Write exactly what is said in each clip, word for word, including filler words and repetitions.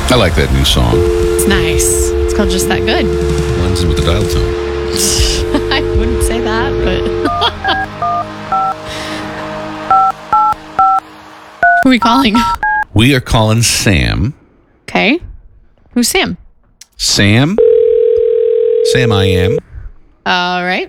I like that new song. It's nice. It's called Just That Good. Blends in with the dial tone. I wouldn't say that, but... Who are we calling? We are calling Sam. Okay. Who's Sam? Sam? Sam I am. All right.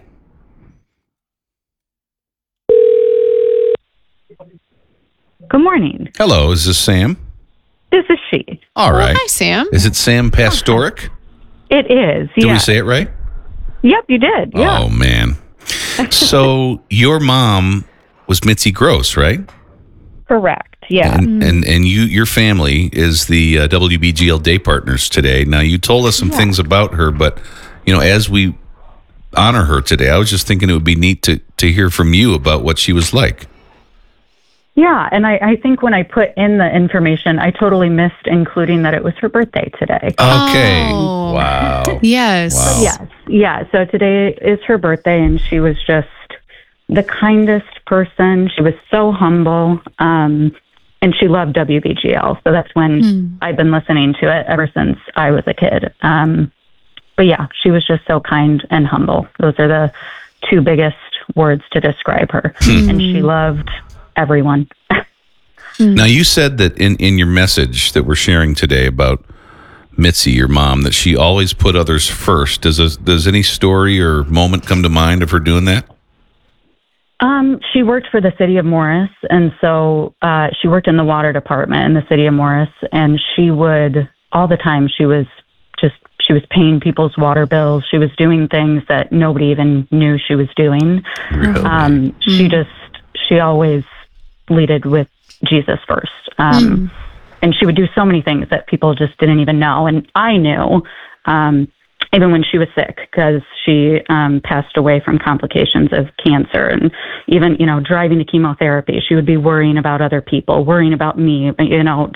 Good morning. Hello, is this Sam? This is she. All right. Oh, hi, Sam. Is it Sam Pastoric? It is. Did yeah. we say it right? Yep, you did. Yeah. Oh, man. So your mom was Mitzi Gross, right? Correct. Yeah. And and, and you your family is the uh, W B G L Day Partners today. Now, you told us some Yeah. things about her, but, you know, as we honor her today, I was just thinking it would be neat to, to hear from you about what she was like. Yeah. And I, I think when I put in the information, I totally missed including that it was her birthday today. Okay. Oh. Wow. Yes. Wow. Yes. Yeah. So today is her birthday, and she was just the kindest person. She was so humble. Um, and she loved W B G L. So that's when Hmm. I've been listening to it ever since I was a kid. Um, but yeah, she was just so kind and humble. Those are the two biggest words to describe her. And she loved everyone. Now, you said that in, in your message that we're sharing today about Mitzi, your mom, that she always put others first. Does a, does any story or moment come to mind of her doing that? Um, she worked for the city of Morris, and so uh, she worked in the water department in the city of Morris, and she would, all the time, she was just, she was paying people's water bills. She was doing things that nobody even knew she was doing. Really? Um, she just, she always leaded with Jesus first. Um, And she would do so many things that people just didn't even know. And I knew, um, even when she was sick, because she um, passed away from complications of cancer. And even, you know, driving to chemotherapy, she would be worrying about other people, worrying about me, you know,